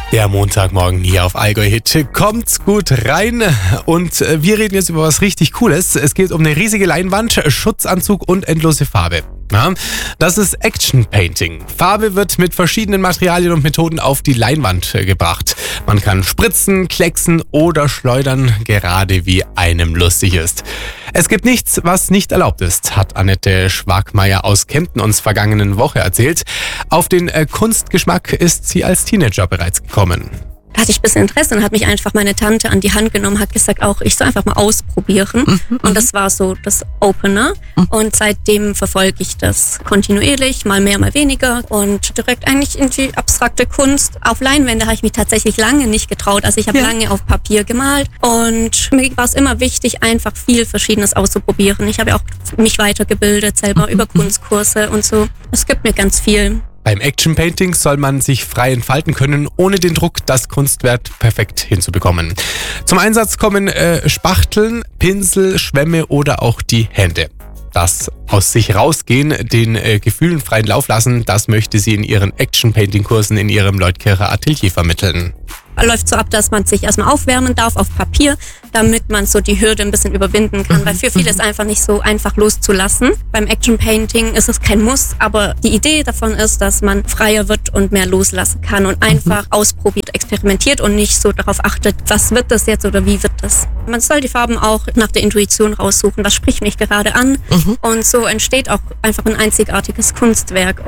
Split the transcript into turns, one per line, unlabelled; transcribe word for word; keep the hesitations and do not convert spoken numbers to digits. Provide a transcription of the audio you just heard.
Der Montagmorgen hier auf Allgäu Hit. Kommt gut rein und wir reden jetzt über was richtig Cooles. Es geht um eine riesige Leinwand, Schutzanzug und endlose Farbe. Ja, das ist Action Painting. Farbe wird mit verschiedenen Materialien und Methoden auf die Leinwand gebracht. Man kann spritzen, klecksen oder schleudern, gerade wie einem lustig ist. Es gibt nichts, was nicht erlaubt ist, hat Annette Schwagmeier aus Kempten uns vergangenen Woche erzählt. Auf den äh, Kunstgeschmack ist sie als Teenager bereits gekommen.
Da hatte ich ein bisschen Interesse und hat mich einfach meine Tante an die Hand genommen, hat gesagt, auch ich soll einfach mal ausprobieren. Mhm, und das war so das Opener. Mhm. Und seitdem verfolge ich das kontinuierlich, mal mehr, mal weniger. Und direkt eigentlich in die abstrakte Kunst. Auf Leinwände habe ich mich tatsächlich lange nicht getraut. Also ich habe ja. lange auf Papier gemalt. Und mir war es immer wichtig, einfach viel Verschiedenes auszuprobieren. Ich habe ja auch mich weitergebildet, selber mhm. über Kunstkurse und so. Es gibt mir ganz viel.
Beim Action Painting soll man sich frei entfalten können, ohne den Druck, das Kunstwerk perfekt hinzubekommen. Zum Einsatz kommen äh, Spachteln, Pinsel, Schwämme oder auch die Hände. Das aus sich rausgehen, den äh, Gefühlen freien Lauf lassen, das möchte sie in ihren Action Painting Kursen in ihrem Leutkircher Atelier vermitteln.
Läuft so ab, dass man sich erstmal aufwärmen darf auf Papier, damit man so die Hürde ein bisschen überwinden kann, weil für viele ist einfach nicht so einfach loszulassen. Beim Action Painting ist es kein Muss, aber die Idee davon ist, dass man freier wird und mehr loslassen kann und einfach ausprobiert, experimentiert und nicht so darauf achtet, was wird das jetzt oder wie wird das. Man soll die Farben auch nach der Intuition raussuchen, was spricht mich gerade an, und so entsteht auch einfach ein einzigartiges Kunstwerk.